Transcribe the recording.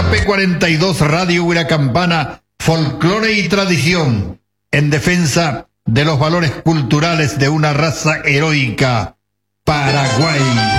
JP42 Radio Huiracampana, folclore y tradición, en defensa de los valores culturales de una raza heroica, Paraguay.